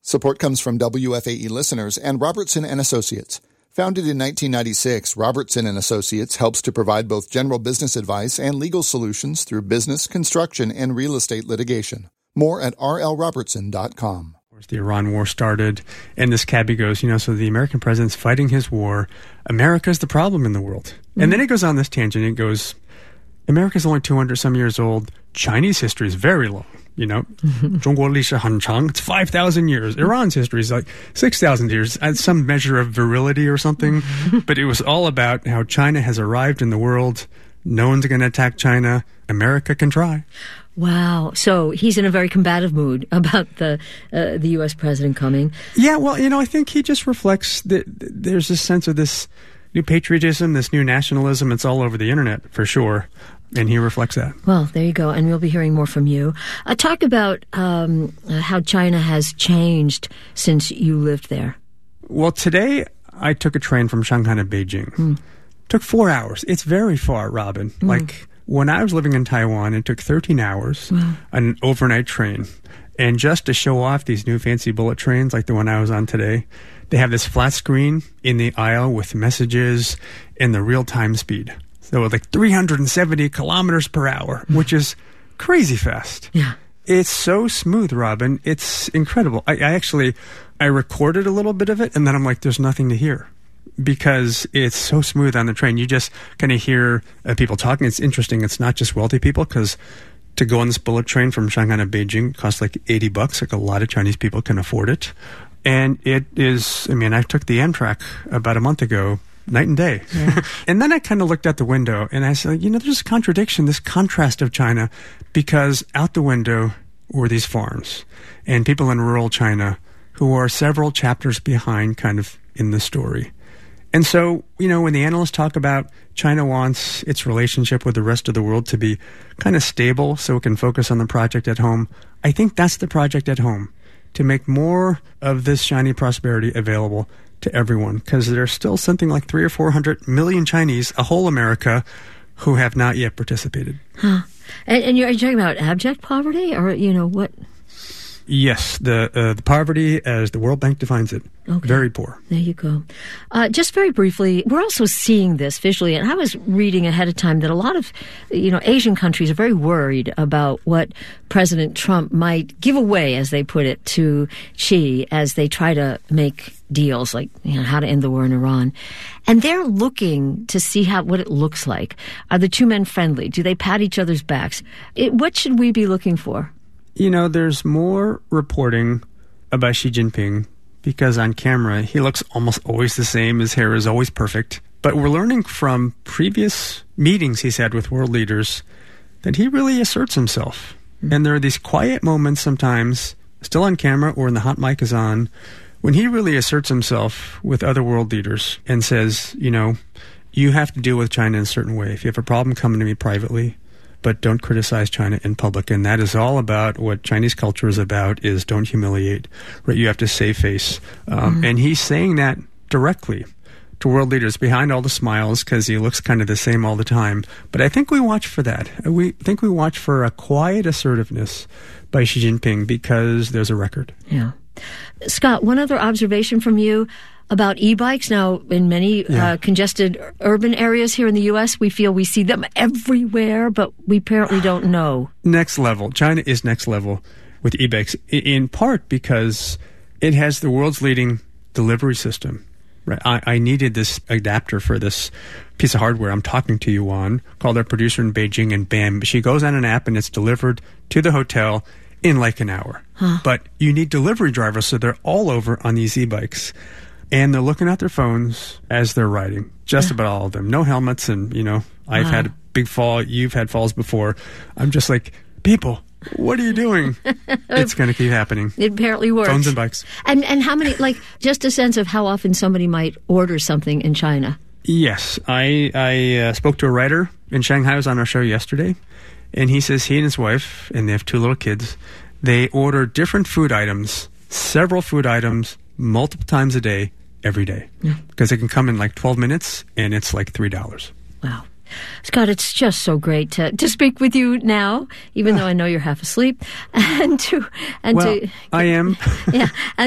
Support comes from WFAE listeners and Robertson and Associates. Founded in 1996, Robertson and Associates helps to provide both general business advice and legal solutions through business, construction, and real estate litigation. More at rlrobertson.com. The Iran war started, and this cabbie goes, so the American president's fighting his war. America's the problem in the world. Mm-hmm. And then it goes on this tangent. It goes, America's only 200-some years old. Chinese history is very long. 中国历史很长. It's 5,000 years. Iran's history is like 6,000 years. Some measure of virility or something. But it was all about how China has arrived in the world. No one's going to attack China. America can try. Wow. So he's in a very combative mood about the U.S. president coming. Yeah, well, I think he just reflects that there's this sense of this new patriotism, this new nationalism. It's all over the internet, for sure. And he reflects that. Well, there you go. And we'll be hearing more from you. Talk about how China has changed since you lived there. Well, today I took a train from Shanghai to Beijing. Took 4 hours. It's very far, Robin. Like when I was living in Taiwan, it took 13 hours on an overnight train. And just to show off these new fancy bullet trains like the one I was on today, they have this flat screen in the aisle with messages and the real-time speed. So like 370 kilometers per hour, which is crazy fast. Yeah. It's so smooth, Robin. It's incredible. I recorded a little bit of it, and then I'm like, there's nothing to hear because it's so smooth on the train. You just kind of hear people talking. It's interesting. It's not just wealthy people because to go on this bullet train from Shanghai to Beijing costs like $80. Like a lot of Chinese people can afford it. And it is, I took the Amtrak about a month ago, night and day. Yeah. And then I kind of looked out the window and I said, there's a contradiction, this contrast of China, because out the window were these farms and people in rural China who are several chapters behind kind of in the story. And so, when the analysts talk about China wants its relationship with the rest of the world to be kind of stable so it can focus on the project at home, I think that's the project at home, to make more of this shiny prosperity available to everyone, because there's still something like 300 or 400 million Chinese, a whole America, who have not yet participated. Huh. And are you talking about abject poverty, or what? Yes, the poverty as the World Bank defines it. Okay. Very poor. There you go. Just very briefly, we're also seeing this visually, and I was reading ahead of time that a lot of, Asian countries are very worried about what President Trump might give away, as they put it, to Xi as they try to make deals like how to end the war in Iran. And they're looking to see what it looks like. Are the two men friendly? Do they pat each other's backs? What should we be looking for? There's more reporting about Xi Jinping because on camera, he looks almost always the same. His hair is always perfect. But we're learning from previous meetings he's had with world leaders that he really asserts himself. Mm-hmm. And there are these quiet moments sometimes, still on camera or when the hot mic is on, when he really asserts himself with other world leaders and says, you have to deal with China in a certain way. If you have a problem, come to me privately. But don't criticize China in public. And that is all about what Chinese culture is about, is don't humiliate, right? You have to save face. And he's saying that directly to world leaders behind all the smiles because he looks kind of the same all the time. But I think we watch for that. We think we watch for a quiet assertiveness by Xi Jinping because there's a record. Yeah. Scott, one other observation from you about e-bikes. Now, in many congested urban areas here in the U.S., we feel we see them everywhere, but we apparently don't know. Next level. China is next level with e-bikes, in part because it has the world's leading delivery system. Right? I needed this adapter for this piece of hardware I'm talking to you on, called our producer in Beijing, and bam, she goes on an app and it's delivered to the hotel in like an hour. Huh. But you need delivery drivers, so they're all over on these e-bikes. And they're looking at their phones as they're riding. Just about all of them. No helmets. And, I've had a big fall. You've had falls before. I'm just like, people, what are you doing? It's going to keep happening. It apparently works. Phones and bikes. And how many, just a sense of how often somebody might order something in China. Yes. I spoke to a writer in Shanghai. I was on our show yesterday. And he says he and his wife, and they have 2 little kids, they order different food items, several food items, multiple times a day, every day. Because it can come in like 12 minutes and it's like $3. Wow. Scott, it's just so great to speak with you now, even though I know you're half asleep. I am. Yeah.